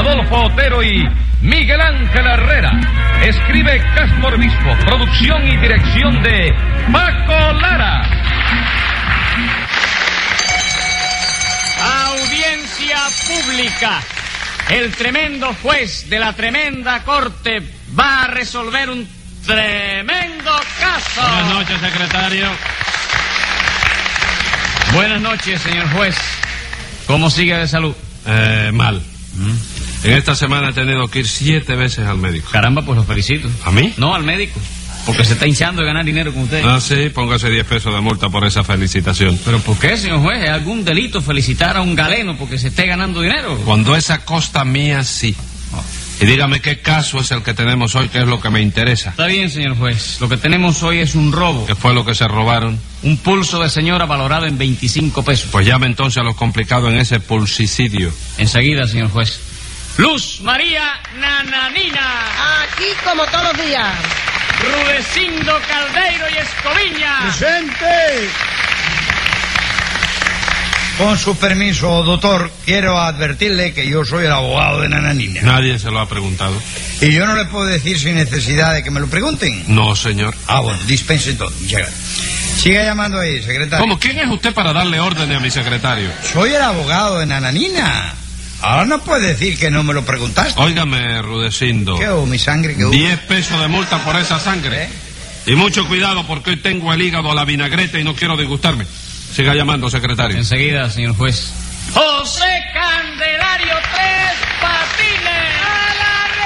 Adolfo Otero y Miguel Ángel Herrera. Escribe Castro Obispo. Producción y dirección de Paco Lara. Audiencia pública. El tremendo juez de la tremenda corte va a resolver un tremendo caso. Buenas noches, secretario. Buenas noches, señor juez. ¿Cómo sigue de salud? Mal. En esta semana he tenido que ir 7 veces al médico. Caramba, pues lo felicito. ¿A mí? No, al médico. Porque se está hinchando de ganar dinero con usted. Ah, sí, póngase 10 pesos de multa por esa felicitación. ¿Pero por qué, señor juez? ¿Es algún delito felicitar a un galeno porque se esté ganando dinero? Cuando es a costa mía, sí. Y dígame qué caso es el que tenemos hoy, que es lo que me interesa. Está bien, señor juez. Lo que tenemos hoy es un robo. ¿Qué fue lo que se robaron? Un pulso de señora valorado en 25 pesos. Pues llame entonces a los complicados en ese pulsicidio. Enseguida, señor juez. Luz María Nananina. Aquí como todos los días. Rudecindo Caldeiro y Escoviña. ¡Presente! Con su permiso, doctor, quiero advertirle que yo soy el abogado de Nananina. Nadie se lo ha preguntado. Y yo no le puedo decir sin necesidad de que me lo pregunten. No, señor. Ah, bueno, dispense todo. Muchas gracias. Siga llamando ahí, secretario. ¿Cómo? ¿Quién es usted para darle órdenes a mi secretario? Soy el abogado de Nananina. Ahora no puede decir que no me lo preguntaste. Óigame, Rudecindo. ¿Qué hubo, mi sangre? ¿Qué hubo? 10 pesos de multa por esa sangre. Y mucho cuidado porque hoy tengo el hígado a la vinagreta y no quiero disgustarme. Siga llamando, secretario. Enseguida, señor juez. José Candelario Tres Patines a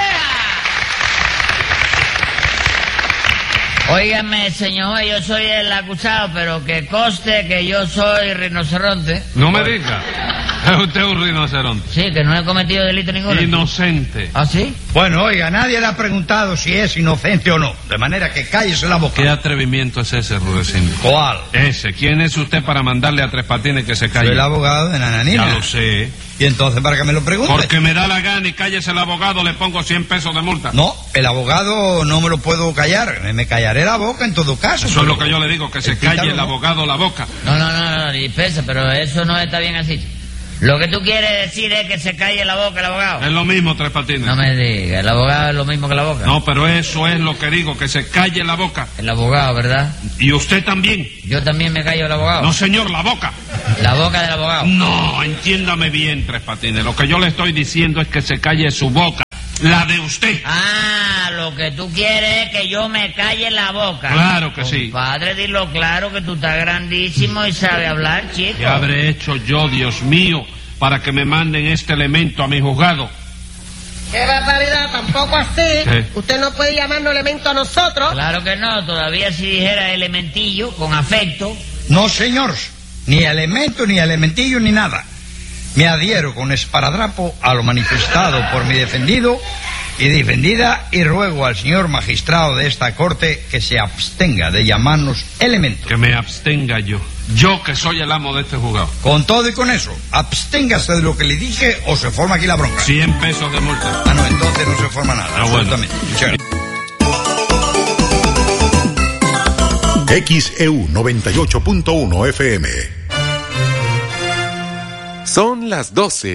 la reja. Óigame, señor juez, yo soy el acusado, pero que conste que yo soy rinoceronte. No me diga. Es usted un rinoceronte. Sí, que no he cometido delito ninguno. Inocente. ¿Ah, sí? Bueno, oiga, nadie le ha preguntado si es inocente o no. De manera que cállese la boca. ¿Qué atrevimiento es ese, Rudecindo? ¿Cuál? Ese. ¿Quién es usted para mandarle a Tres Patines que se calle? Soy el abogado de Nananina. Ya lo sé. ¿Y entonces para qué me lo pregunte? Porque me da la gana y cállese el abogado, le pongo 100 pesos de multa. No, el abogado no me lo puedo callar. Me callaré la boca en todo caso. Eso es lo que yo le digo, que se calle el abogado la boca. No, dispensa, pero eso no está bien así. Lo que tú quieres decir es que se calle la boca el abogado. Es lo mismo, Tres Patines. No me digas, el abogado es lo mismo que la boca. No, pero eso es lo que digo, que se calle la boca. El abogado, ¿verdad? ¿Y usted también? Yo también me callo el abogado. No, señor, la boca. La boca del abogado. No, entiéndame bien, Tres Patines. Lo que yo le estoy diciendo es que se calle su boca. La de usted. Ah, lo que tú quieres es que yo me calle la boca. Claro que sí. Padre, dilo claro que tú estás grandísimo y sabes hablar, chico. ¿Qué habré hecho yo, Dios mío, para que me manden este elemento a mi juzgado? ¡Qué barbaridad! Tampoco así. ¿Qué? Usted no puede llamarnos elemento a nosotros. Claro que no, todavía si dijera elementillo, con afecto. No, señor. Ni elemento, ni elementillo, ni nada. Me adhiero con esparadrapo a lo manifestado por mi defendido y defendida y ruego al señor magistrado de esta corte que se abstenga de llamarnos elementos. Que me abstenga yo. Yo que soy el amo de este juzgado. Con todo y con eso, absténgase de lo que le dije o se forma aquí la bronca. 100 pesos de multa. Ah, no, entonces no se forma nada. Ah, bueno. Absolutamente. Muchas gracias. XEU 98.1 FM. Son las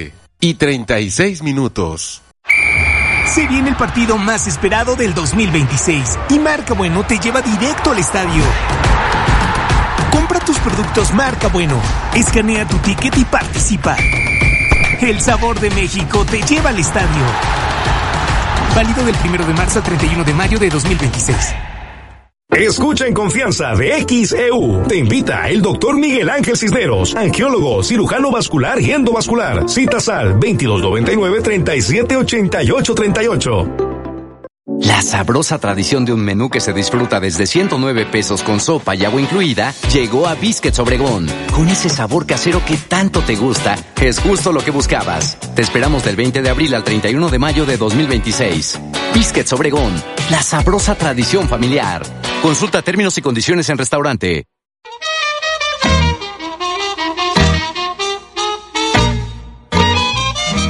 12:36. Se viene el partido más esperado del 2026 y Marca Bueno te lleva directo al estadio. Compra tus productos Marca Bueno, escanea tu ticket y participa. El sabor de México te lleva al estadio. Válido del 1 de marzo al 31 de mayo de 2026. Escucha en confianza de XEU. Te invita el doctor Miguel Ángel Cisneros, angiólogo, cirujano vascular y endovascular. Citas al 2299-378838. La sabrosa tradición de un menú que se disfruta desde 109 pesos con sopa y agua incluida llegó a Biscuits Obregón. Con ese sabor casero que tanto te gusta, es justo lo que buscabas. Te esperamos del 20 de abril al 31 de mayo de 2026. Biscuits Obregón, la sabrosa tradición familiar. Consulta términos y condiciones en restaurante.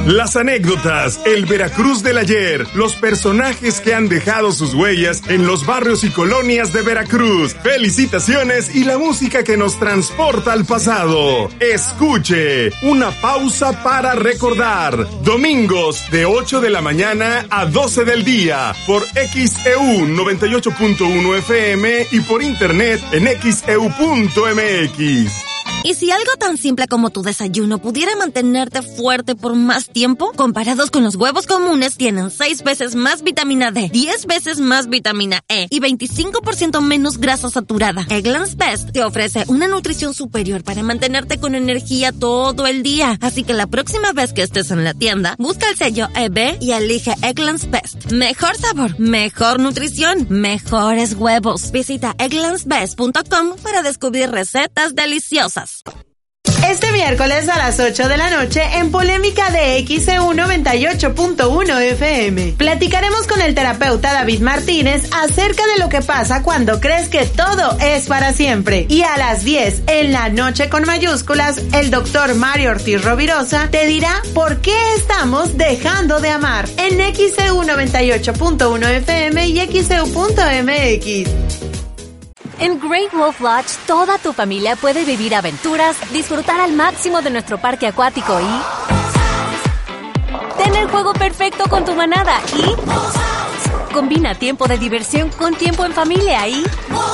Las anécdotas, el Veracruz del ayer, los personajes que han dejado sus huellas en los barrios y colonias de Veracruz, felicitaciones y la música que nos transporta al pasado. Escuche, una pausa para recordar. Domingos de 8 de la mañana a 12 del día por XEU 98.1 FM y por internet en xeu.mx. ¿Y si algo tan simple como tu desayuno pudiera mantenerte fuerte por más tiempo? Comparados con los huevos comunes, tienen 6 veces más vitamina D, 10 veces más vitamina E y 25% menos grasa saturada. Eggland's Best te ofrece una nutrición superior para mantenerte con energía todo el día. Así que la próxima vez que estés en la tienda, busca el sello EB y elige Eggland's Best. Mejor sabor, mejor nutrición, mejores huevos. Visita egglandsbest.com para descubrir recetas deliciosas. Este miércoles a las 8 de la noche en Polémica de XEU 98.1 FM. Platicaremos con el terapeuta David Martínez acerca de lo que pasa cuando crees que todo es para siempre. Y a las 10, en la noche con mayúsculas, el doctor Mario Ortiz Rovirosa te dirá por qué estamos dejando de amar en XEU 98.1 FM y XEU.mx. En Great Wolf Lodge, toda tu familia puede vivir aventuras, disfrutar al máximo de nuestro parque acuático y tener el juego perfecto con tu manada y combina tiempo de diversión con tiempo en familia y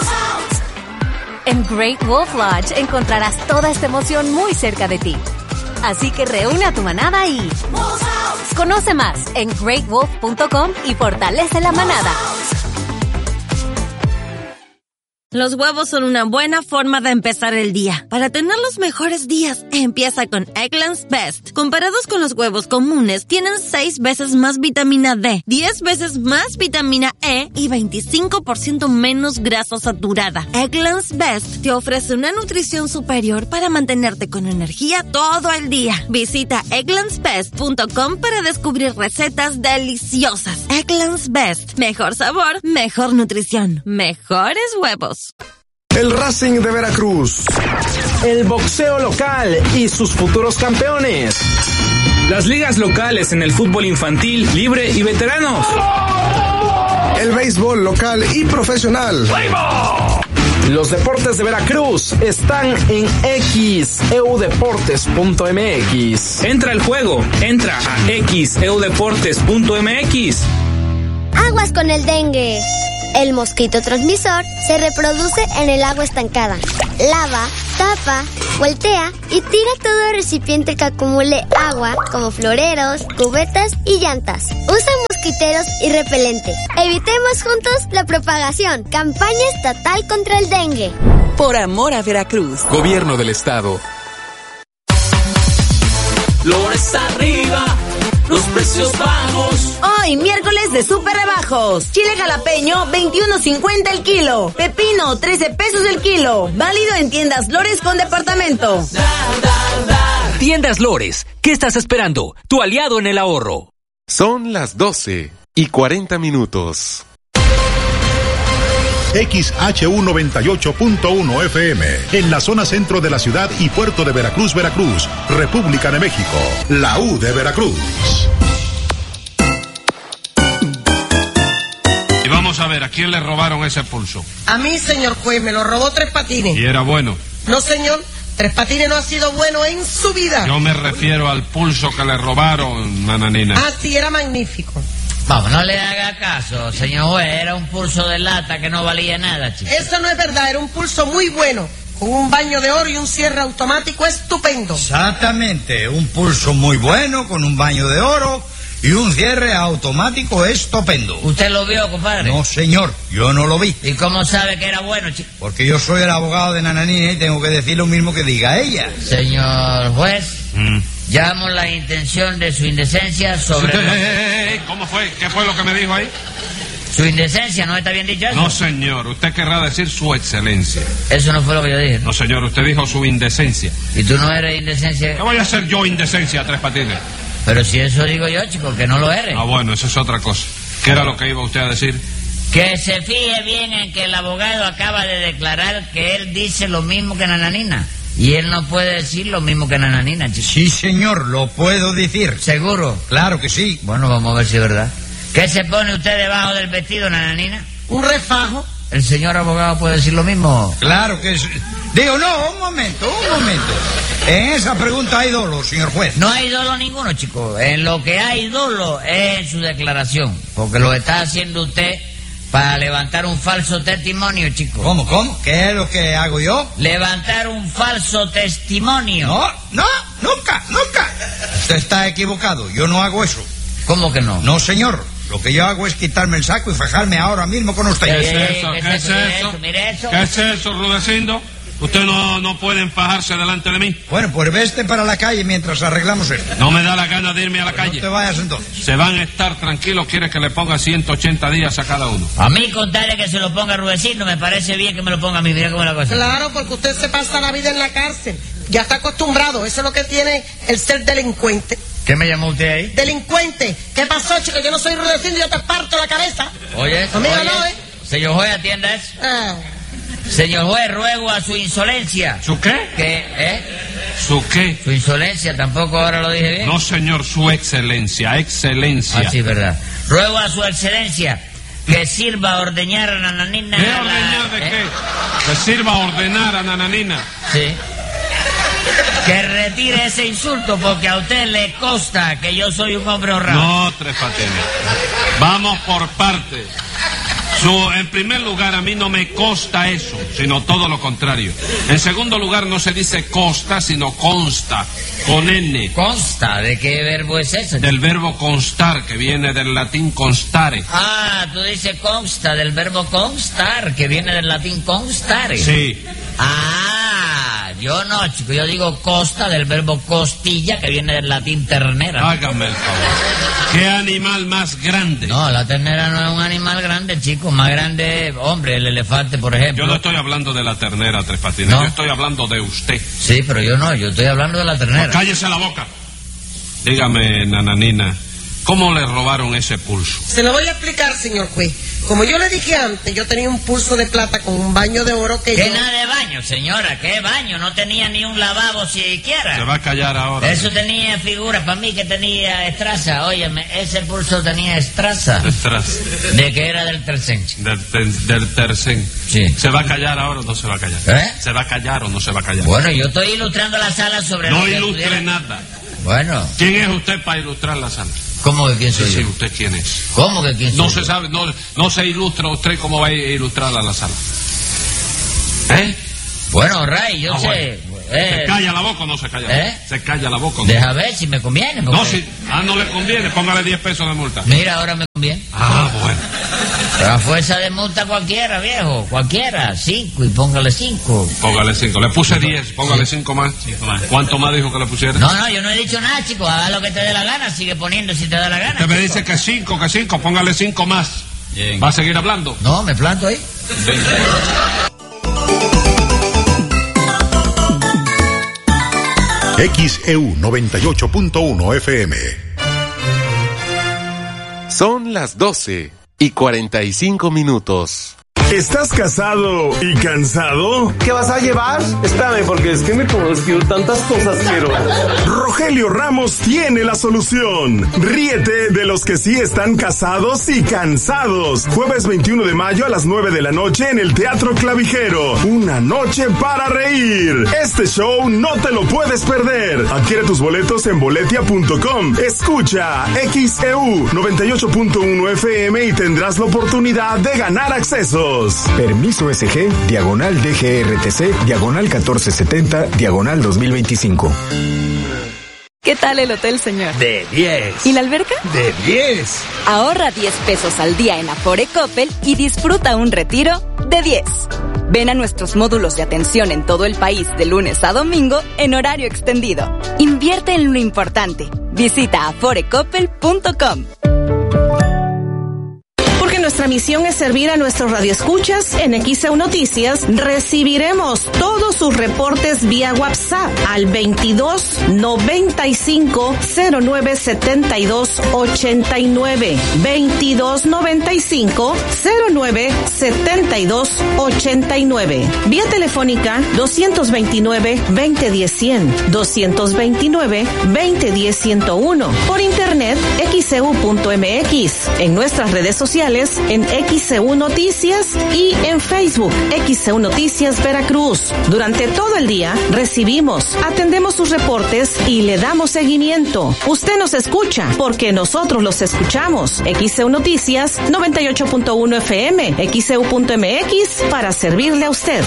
en Great Wolf Lodge encontrarás toda esta emoción muy cerca de ti. Así que reúne a tu manada y conoce más en greatwolf.com y fortalece la manada. Los huevos son una buena forma de empezar el día. Para tener los mejores días, empieza con Eggland's Best. Comparados con los huevos comunes, tienen 6 veces más vitamina D, 10 veces más vitamina E y 25% menos grasa saturada. Eggland's Best te ofrece una nutrición superior para mantenerte con energía todo el día. Visita egglandsbest.com para descubrir recetas deliciosas. Eggland's Best. Mejor sabor, mejor nutrición, mejores huevos. El Racing de Veracruz. El boxeo local y sus futuros campeones. Las ligas locales en el fútbol infantil, libre y veteranos. El béisbol local y profesional. Los deportes de Veracruz están en xeudeportes.mx. Entra al juego, entra a xeudeportes.mx. Aguas con el dengue. El mosquito transmisor se reproduce en el agua estancada. Lava, tapa, voltea y tira todo recipiente que acumule agua, como floreros, cubetas y llantas. Usa mosquiteros y repelente. Evitemos juntos la propagación. Campaña estatal contra el dengue. Por amor a Veracruz. Gobierno del Estado. Flores arriba, los precios bajos. Hoy, miércoles de súper rebajos. Chile jalapeño, 21.50 el kilo. Pepino, 13 pesos el kilo. Válido en tiendas Lores con departamento. Tiendas Lores, ¿qué estás esperando? Tu aliado en el ahorro. Son las 12:40. XHU 98.1 FM, en la zona centro de la ciudad y puerto de Veracruz, Veracruz, República de México, la U de Veracruz. Y vamos a ver, ¿a quién le robaron ese pulso? A mí, señor juez, me lo robó Tres Patines. ¿Y era bueno? No, señor, Tres Patines no ha sido bueno en su vida. Yo me refiero al pulso que le robaron, nananina. Ah, sí, era magnífico. Vamos, no le haga caso, señor juez, era un pulso de lata que no valía nada, chico. Eso no es verdad, era un pulso muy bueno, con un baño de oro y un cierre automático estupendo. Exactamente, un pulso muy bueno, con un baño de oro y un cierre automático estupendo. ¿Usted lo vio, compadre? No, señor, yo no lo vi. ¿Y cómo sabe que era bueno, chico? Porque yo soy el abogado de Nananina y tengo que decir lo mismo que diga ella. Señor juez, llamo la intención de su indecencia sobre... ¿Cómo fue? ¿Qué fue lo que me dijo ahí? Su indecencia, ¿no está bien dicho eso? No, señor, usted querrá decir su excelencia. Eso no fue lo que yo dije, ¿no? No, señor, usted dijo su indecencia. ¿Y tú no eres indecencia? ¿Qué voy a hacer yo indecencia, Tres Patines? Pero si eso digo yo, chico, que no lo eres. Ah, bueno, eso es otra cosa. ¿Qué era lo que iba usted a decir? Que se fije bien en que el abogado acaba de declarar que él dice lo mismo que Nananina. Y él no puede decir lo mismo que Nananina, chico. Sí, señor, lo puedo decir. ¿Seguro? Claro que sí. Bueno, vamos a ver si es verdad. ¿Qué se pone usted debajo del vestido, Nananina? Un refajo. ¿El señor abogado puede decir lo mismo? Claro que sí. Digo, no, un momento. En esa pregunta hay dolo, señor juez. No hay dolo ninguno, chico. En lo que hay dolo es en su declaración. Porque lo está haciendo usted para levantar un falso testimonio, chico. ¿Cómo? ¿Qué es lo que hago yo? Levantar un falso testimonio. No, nunca. Usted está equivocado. Yo no hago eso. ¿Cómo que no? No, señor. Lo que yo hago es quitarme el saco y fajarme ahora mismo con usted. ¿Qué es eso, Rudecindo? Usted no puede fajarse delante de mí. Bueno, pues vete para la calle mientras arreglamos esto. No me da la gana de irme a la calle. No te vayas entonces. Se van a estar tranquilos, quiere que le ponga 180 días a cada uno. A mí contarle que se lo ponga a Rudecindo, me parece bien que me lo ponga a mí. Mira cómo es la cosa. Claro, porque usted se pasa la vida en la cárcel. Ya está acostumbrado. Eso es lo que tiene el ser delincuente. ¿Qué me llamó usted ahí? Delincuente. ¿Qué pasó, chico? Yo no soy Rudecindo y yo te parto la cabeza. Oye, amigo, no, ¿eh? Señor juez, atienda eso. Señor juez, ruego a su insolencia. ¿Su qué? ¿Su qué? Su insolencia, tampoco ahora lo dije bien. No, señor, su excelencia. Ah, sí, verdad. Ruego a su excelencia que sirva a ordeñar a Nananina. ¿Qué ordeñar de qué? Que sirva a ordenar a Nananina. Sí. Que retire ese insulto porque a usted le consta que yo soy un hombre honrado. No, Tres Patines. Vamos por partes. En primer lugar, a mí no me consta eso, sino todo lo contrario. En segundo lugar, no se dice costa, sino consta, con N. ¿Consta? ¿De qué verbo es ese? Del verbo constar, que viene del latín constare. Ah, tú dices consta, del verbo constar, que viene del latín constare. Sí. Yo no, chico, yo digo costa del verbo costilla, que viene del latín ternera. Hágame el favor. ¿Qué animal más grande? No, la ternera no es un animal grande, chico. Más grande, hombre, el elefante, por ejemplo. Yo no estoy hablando de la ternera, Tres Patines. No. Yo estoy hablando de usted. Sí, pero yo no, yo estoy hablando de la ternera. Pues cállese la boca. Dígame, Nananina, ¿cómo le robaron ese pulso? Se lo voy a explicar, señor juez. Como yo le dije antes, yo tenía un pulso de plata con un baño de oro que ¿Qué nada de baño, señora? ¿Qué baño? No tenía ni un lavabo siquiera. Se va a callar ahora. Eso tenía figura, para mí que tenía estraza. Óyeme, ese pulso tenía estraza. Estraza. ¿De qué era del tercén? Del tercén. Sí. ¿Se va a callar ahora o no se va a callar? ¿Se va a callar o no se va a callar? Bueno, yo estoy ilustrando la sala sobre No ilustre nada. Bueno. ¿Quién es usted para ilustrar la sala? ¿Cómo que quién soy yo? Sí, ¿usted quién es? ¿Cómo que quién soy yo? No se sabe, no se ilustra usted cómo va a ilustrar a la sala. Bueno, Ray, yo sé. Bueno. ¿Se calla la boca o no se calla? ¿Se calla la boca o no? Deja ver si me conviene. No, si no le conviene, póngale 10 pesos de multa. Mira, ahora me conviene. Bueno. Pero a fuerza de multa cualquiera, viejo, cualquiera. 5 y póngale 5. Póngale 5. Le puse 10, póngale 5 más. ¿Cuánto más dijo que le pusiera? No, yo no he dicho nada, chico. Haga lo que te dé la gana, sigue poniendo si te da la gana. Usted me dice que 5, póngale 5 más. Bien. ¿Va a seguir hablando? No, me planto ahí. XEU 98.1 FM. Son las 12:45. ¿Estás casado y cansado? ¿Qué vas a llevar? Espérame, porque es que me conozco tantas cosas, pero... Rogelio Ramos tiene la solución. Ríete de los que sí están casados y cansados. Jueves 21 de mayo a las 9 de la noche en el Teatro Clavijero. Una noche para reír. Este show no te lo puedes perder. Adquiere tus boletos en boletia.com. Escucha XEU 98.1 FM y tendrás la oportunidad de ganar accesos. Permiso SG, diagonal DGRTC, diagonal 1470, diagonal 2025. ¿Qué tal el hotel, señor? De 10. ¿Y la alberca? De 10. Ahorra 10 pesos al día en Afore Coppel y disfruta un retiro de 10. Ven a nuestros módulos de atención en todo el país de lunes a domingo en horario extendido. Invierte en lo importante. Visita aforecoppel.com. nuestra misión es servir a nuestros radioescuchas en XEU Noticias, recibiremos todos sus reportes vía WhatsApp al 22 95 09 72 89. 22 95 09 72 89. Vía telefónica 229 2010 100, 229 2010 101. Por internet xeu.mx. En nuestras redes sociales en XEU Noticias y en Facebook XEU Noticias Veracruz. Durante todo el día recibimos, atendemos sus reportes y le damos seguimiento. Usted nos escucha porque nosotros los escuchamos. XEU Noticias 98.1 FM, xeu.mx para servirle a usted.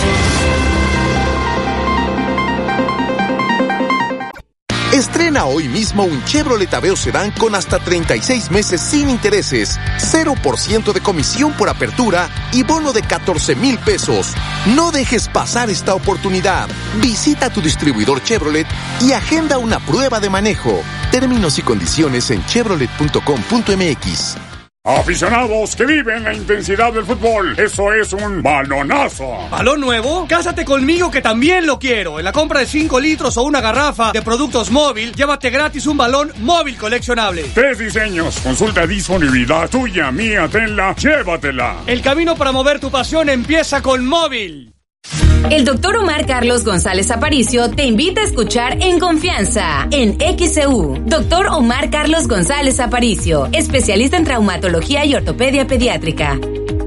Estrena hoy mismo un Chevrolet Aveo Sedán con hasta 36 meses sin intereses, 0% de comisión por apertura y bono de 14,000 pesos. No dejes pasar esta oportunidad. Visita tu distribuidor Chevrolet y agenda una prueba de manejo. Términos y condiciones en chevrolet.com.mx. Aficionados que viven la intensidad del fútbol, eso es un balonazo. ¿Balón nuevo? Cásate conmigo que también lo quiero. En la compra de 5 litros o una garrafa de productos móvil, llévate gratis un balón móvil coleccionable. 3 diseños, consulta disponibilidad tuya, mía, tenla, llévatela. El camino para mover tu pasión empieza con móvil. El doctor Omar Carlos González Aparicio te invita a escuchar En Confianza, en XEU. Doctor Omar Carlos González Aparicio, especialista en traumatología y ortopedia pediátrica.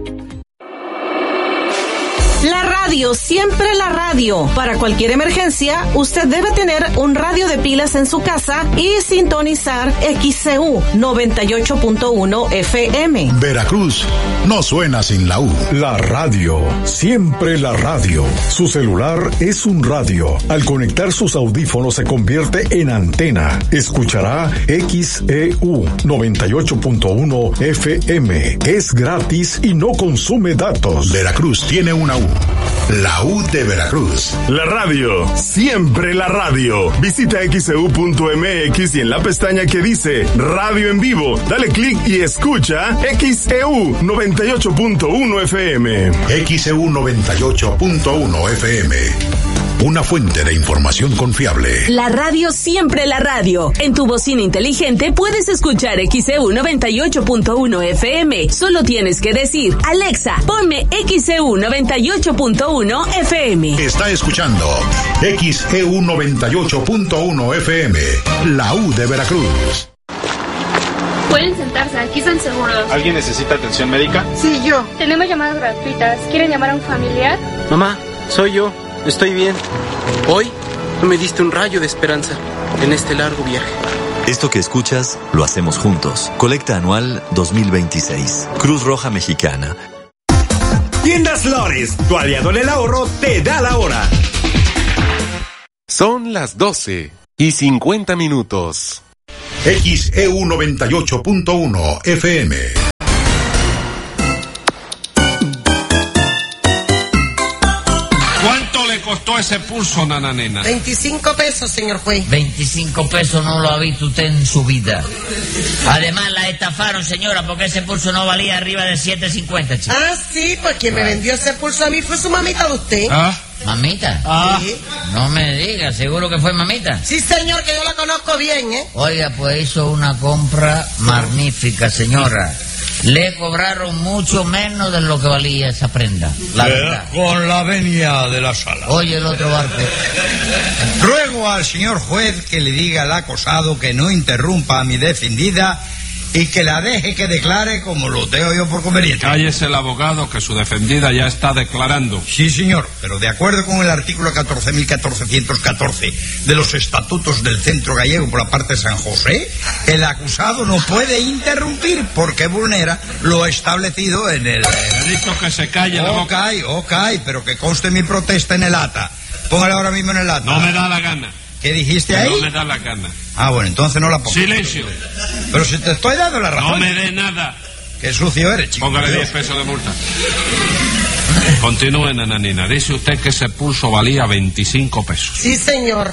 La radio, siempre la radio. Para cualquier emergencia, usted debe tener un radio de pilas en su casa y sintonizar XEU 98.1 FM. Veracruz no suena sin la U. La radio, siempre la radio. Su celular es un radio. Al conectar sus audífonos se convierte en antena. Escuchará XEU 98.1 FM. Es gratis y no consume datos. Veracruz tiene una U. La U de Veracruz. La radio, siempre la radio. Visita xeu.mx y en la pestaña que dice Radio en Vivo, dale clic y escucha XEU 98.1 FM. XEU 98.1 FM. Una fuente de información confiable. La radio, siempre la radio. En tu bocina inteligente puedes escuchar XEU 98.1 FM. Solo tienes que decir, Alexa, ponme XEU 98.1 FM. Está escuchando XEU 98.1 FM. La U de Veracruz. Pueden sentarse, aquí están seguros. ¿Alguien necesita atención médica? Sí, yo. Tenemos llamadas gratuitas. ¿Quieren llamar a un familiar? Mamá, soy yo. Estoy bien. Hoy tú me diste un rayo de esperanza en este largo viaje. Esto que escuchas lo hacemos juntos. Colecta anual 2026. Cruz Roja Mexicana. Tiendas Lores, tu aliado en el ahorro, te da la hora. Son las 12:50. XEU 98.1 FM. ¿Cuánto le costó ese pulso, nananena? 25 pesos, señor juez. 25 pesos no lo ha visto usted en su vida. Además la estafaron, señora, porque ese pulso no valía arriba de 7.50, chico. Ah, sí, pues quien me vendió ese pulso a mí fue su mamita de usted. ¿Ah? ¿Mamita? Ah. Sí. No me diga, ¿seguro que fue mamita? Sí, señor, que yo la conozco bien, ¿eh? Oiga, pues hizo una compra magnífica, señora. Le cobraron mucho menos de lo que valía esa prenda, la verdad. Con la venia de la sala. Oye, el otro barco. Ruego al señor juez que le diga al acosado que no interrumpa a mi defendida y que la deje que declare como lo tengo yo por conveniente. Cállese el abogado, que su defendida ya está declarando. Sí, señor, pero de acuerdo con el artículo 14.1414 de los estatutos del Centro Gallego por la parte de San José, el acusado no puede interrumpir porque vulnera lo establecido en el... He dicho que se calle la boca. Ok, pero que conste mi protesta en el acta. Póngale ahora mismo en el acta. No me da la gana. ¿Qué dijiste ahí? No me da la gana. Ah, bueno, entonces no la pongo. Silencio. Pero si te estoy dando la razón. No me dé nada. Qué sucio eres, chico. Póngale 10 pesos de multa. Continúe, nananina. Dice usted que ese pulso valía 25 pesos. Sí, señor.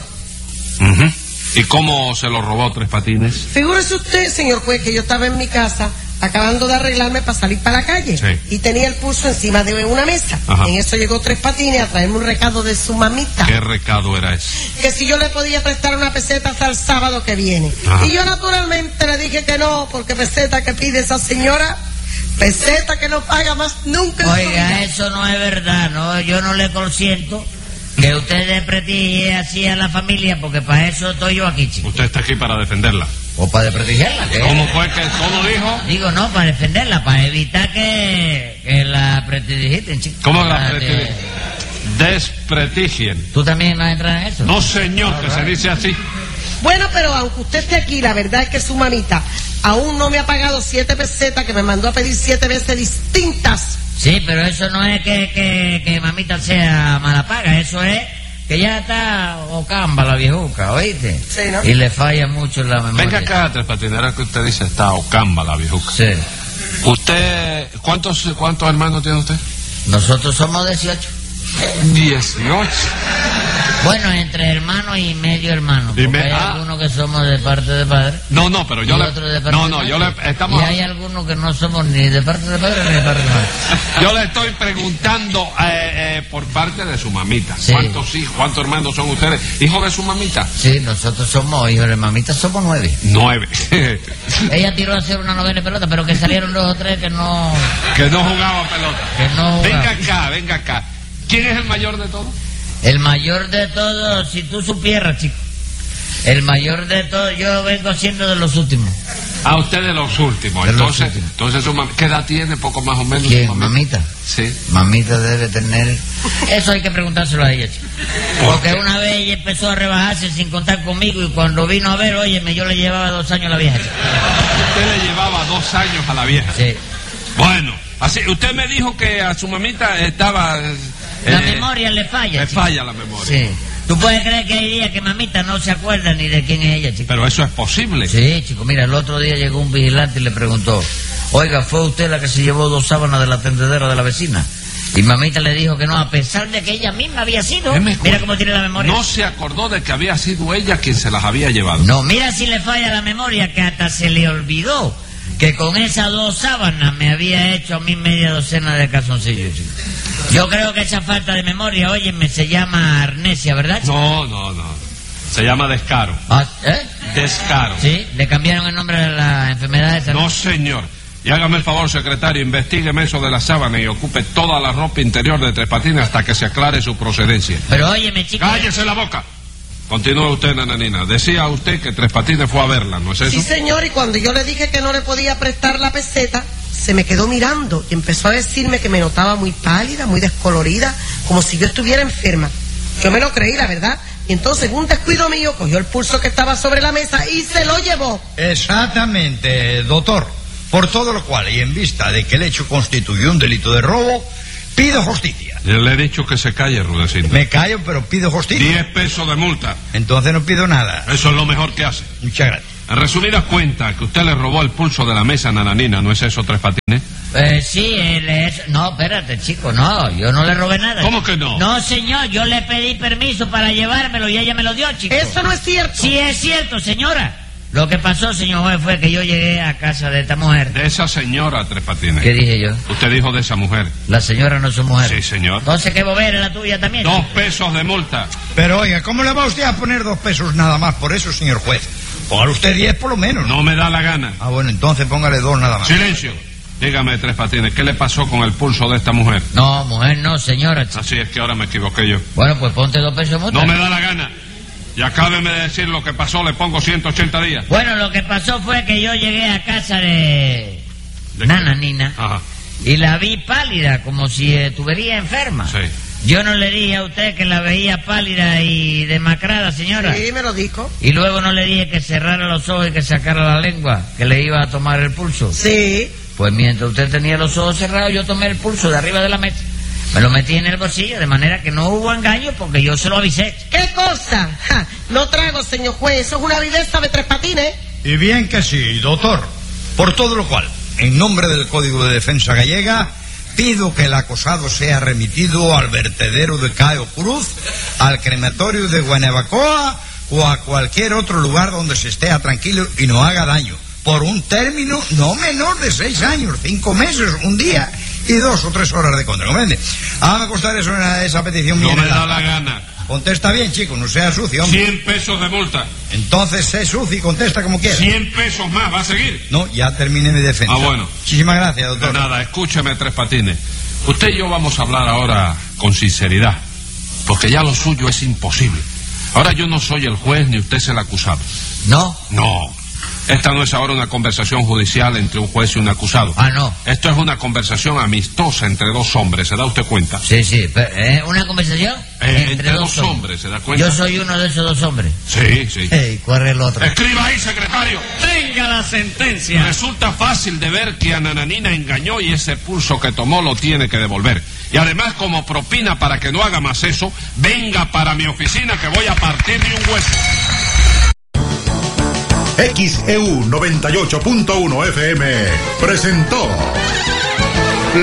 ¿Y cómo se lo robó Tres Patines? Figúrese usted, señor juez, que yo estaba en mi casa acabando de arreglarme para salir para la calle. Sí. Y tenía el pulso encima de una mesa. Ajá. En eso llegó Tres Patines a traerme un recado de su mamita. ¿Qué recado era ese? Que si yo le podía prestar una peseta hasta el sábado que viene. Ajá. Y yo naturalmente le dije que no, porque peseta que pide esa señora, peseta que no paga más nunca en su vida. Oiga, eso no es verdad, no, yo no le consiento que usted desprestigie así a la familia, porque para eso estoy yo aquí, chico. Usted está aquí para defenderla. ¿O para desprestigiarla? ¿Qué? ¿Cómo fue que cómo dijo? Digo, no, para defenderla, para evitar que la prestidigiten, chico. ¿Cómo la prestidigien? Desprestigien. ¿Tú también vas a entrar en eso? No, señor, que se dice así. Bueno, pero aunque usted esté aquí, la verdad es que su mamita aún no me ha pagado 7 pesetas, que me mandó a pedir 7 veces distintas. Sí, pero eso no es que mamita sea mala paga, eso es que ya está ocamba la viejuca, ¿oíste? Sí, ¿no? Y le falla mucho la memoria. Venga acá, Tres Patines, ahora que usted dice está ocamba la viejuca. Sí. ¿Usted, cuántos hermanos tiene usted? Nosotros somos 18. 18. Bueno, entre hermanos y medio hermano. Porque hay algunos que somos de parte de padre. No, pero yo y le... otros de parte No, de no, madre. yo le... Estamos... Y hay algunos que no somos ni de parte de padre ni de parte de madre. Yo le estoy preguntando por parte de su mamita. Sí. ¿Cuántos hijos, cuántos hermanos son ustedes? ¿Hijos de su mamita? Sí, nosotros somos hijos de mamita, somos 9. 9. Ella tiró a hacer una novena de pelota, pero que salieron 2 o 3 que no... Que no jugaban pelota. Que no jugaban. Venga acá. ¿Quién es el mayor de todos? El mayor de todos, si tú supieras, chico. El mayor de todos, yo vengo siendo de los últimos. Ah, usted de los últimos. Entonces su mamita, ¿qué edad tiene? Poco más o menos. ¿Quién? ¿Mamita? Sí. Mamita debe tener... Eso hay que preguntárselo a ella, chico. Porque una vez ella empezó a rebajarse sin contar conmigo y cuando vino a ver, óyeme, yo le llevaba 2 años a la vieja, chico. Usted le llevaba 2 años a la vieja. Sí. Bueno, así, usted me dijo que a su mamita estaba... La memoria le falla. Le falla la memoria. Sí. ¿Tú puedes creer que hay días que mamita no se acuerda ni de quién es ella, chico? Pero eso es posible. Sí, chico, mira, el otro día llegó un vigilante y le preguntó, oiga, ¿fue usted la que se llevó 2 sábanas de la tendedera de la vecina? Y mamita le dijo que no, a pesar de que ella misma había sido. Mira cómo tiene la memoria. No se acordó de que había sido ella quien se las había llevado. No, mira si le falla la memoria, que hasta se le olvidó que con esas 2 sábanas me había hecho a mí media docena de calzoncillos, chico. Yo creo que esa falta de memoria, óyeme, se llama amnesia, ¿verdad, chico? No. Se llama descaro. Descaro. Sí, le cambiaron el nombre de la enfermedad esa. No, señor. Y hágame el favor, secretario, investígueme eso de la sábana y ocupe toda la ropa interior de Tres Patines hasta que se aclare su procedencia. Pero óyeme, chico... ¡Cállese la boca! Continúe usted, nananina. Decía usted que Tres Patines fue a verla, ¿no es eso? Sí, señor, y cuando yo le dije que no le podía prestar la peseta, se me quedó mirando y empezó a decirme que me notaba muy pálida, muy descolorida, como si yo estuviera enferma. Yo me lo creí, la verdad. Y entonces, un descuido mío, cogió el pulso que estaba sobre la mesa y se lo llevó. Exactamente, doctor. Por todo lo cual, y en vista de que el hecho constituyó un delito de robo, pido justicia. Yo le he dicho que se calle, Rudecindo. Me callo, pero pido justicia. 10 pesos de multa. Entonces no pido nada. Eso es lo mejor que hace. Muchas gracias. En resumidas cuentas, que usted le robó el pulso de la mesa a Nananina, ¿no es eso, Tres Patines? Sí, él es... No, espérate, chico, no, yo no le robé nada. ¿Cómo que no? No, señor, yo le pedí permiso para llevármelo y ella me lo dio, chico. Eso no es cierto. Sí es cierto, señora. Lo que pasó, señor juez, fue que yo llegué a casa de esta mujer. De esa señora, Tres Patines. ¿Qué dije yo? Usted dijo de esa mujer. La señora no es su mujer. Sí, señor. Entonces, ¿qué bobera la tuya también? 2 pesos de multa. Pero oiga, ¿cómo le va usted a poner 2 pesos nada más por eso, señor juez? Póngale usted 10 por lo menos. No me da la gana. Ah, bueno, entonces póngale 2 nada más. Silencio. Dígame, Tres Patines, ¿qué le pasó con el pulso de esta mujer? No, mujer no, señora. Así es que ahora me equivoqué yo. Bueno, pues ponte 2 pesos de multa. No me da la gana. Y acábeme de decir lo que pasó, le pongo 180 días. Bueno, lo que pasó fue que yo llegué a casa de Nananina. Ajá. Y la vi pálida, como si estuviera enferma. Sí. Yo no le dije a usted que la veía pálida y demacrada, señora. Sí, me lo dijo. Y luego no le dije que cerrara los ojos y que sacara la lengua, que le iba a tomar el pulso. Sí. Pues mientras usted tenía los ojos cerrados, yo tomé el pulso de arriba de la mesa. Me lo metí en el bolsillo, de manera que no hubo engaño porque yo se lo avisé. ¿Qué cosa? Ja, no trago, señor juez, eso es una viveza de Tres Patines. Y bien que sí, doctor. Por todo lo cual, en nombre del Código de Defensa Gallega, pido que el acosado sea remitido al vertedero de Cayo Cruz, al crematorio de Guanabacoa o a cualquier otro lugar donde se esté tranquilo y no haga daño. por un término no menor de 6 años, 5 meses, un día y 2 o 3 horas de contra, ¿comprende? Me costará eso esa petición mía. No me da la gana. Contesta bien, chico, no sea sucio, hombre. 100 pesos de multa. Entonces sé sucio y contesta como quiera. 100 pesos más, ¿va a seguir? No, ya terminé mi defensa. Bueno. Muchísimas gracias, doctor. De nada, escúcheme, Tres Patines. Usted y yo vamos a hablar ahora con sinceridad, porque ya lo suyo es imposible. Ahora yo no soy el juez ni usted es el acusado. ¿No? No. Esta no es ahora una conversación judicial entre un juez y un acusado. No. Esto es una conversación amistosa entre 2 hombres, ¿se da usted cuenta? Sí, ¿una conversación? Entre 2 hombres, ¿se da cuenta? Yo soy uno de esos 2 hombres. Sí. ¿Cuál es el otro? Escriba ahí, secretario. Tenga la sentencia. Resulta fácil de ver que a Nananina engañó y ese pulso que tomó lo tiene que devolver. Y además, como propina para que no haga más eso, venga para mi oficina que voy a partirle un hueso. XEU 98.1 FM presentó